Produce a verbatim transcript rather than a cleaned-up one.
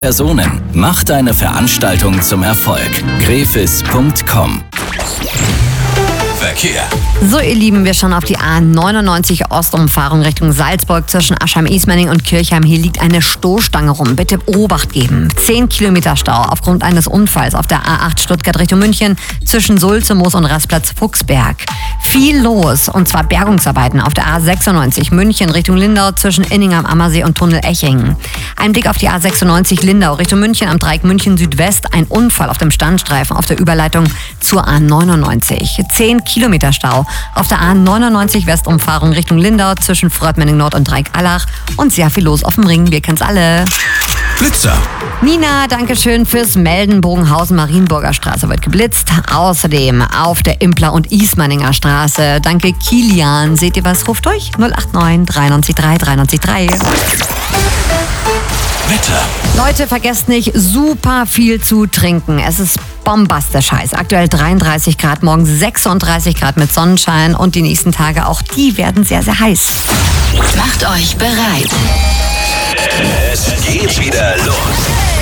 Personen. Mach deine Veranstaltung zum Erfolg. grefis punkt com. Verkehr. So, ihr Lieben, wir schauen auf die A neunundneunzig Ostumfahrung Richtung Salzburg zwischen Aschheim-Ismaning und Kirchheim. Hier liegt eine Stoßstange rum. Bitte Obacht geben. zehn Kilometer Stau aufgrund eines Unfalls auf der A acht Stuttgart Richtung München zwischen Sulzemoos und Rastplatz Fuchsberg. Viel los, und zwar Bergungsarbeiten auf der A sechsundneunzig München Richtung Lindau zwischen Inning am Ammersee und Tunnel Echingen. Ein Blick auf die A sechsundneunzig Lindau Richtung München am Dreieck München Südwest. Ein Unfall auf dem Standstreifen auf der Überleitung zur A neunundneunzig. zehn Kilometer Stau auf der A neunundneunzig Westumfahrung Richtung Lindau zwischen Frördmenning Nord und Dreieck-Allach und sehr viel los auf dem Ring. Wir kennen's alle. Blitzer. Nina, danke schön fürs Melden. Bogenhausen-Marienburger Straße wird geblitzt. Außerdem auf der Impler- und Ismaninger Straße. Danke Kilian. Seht ihr was? Ruft durch. null acht neun drei neun drei drei neun drei. Wetter. Leute, vergesst nicht, super viel zu trinken. Es ist bombastisch heiß. Aktuell dreiunddreißig Grad, morgen sechsunddreißig Grad mit Sonnenschein und die nächsten Tage auch, die werden sehr, sehr heiß. Macht euch bereit. Es geht wieder los.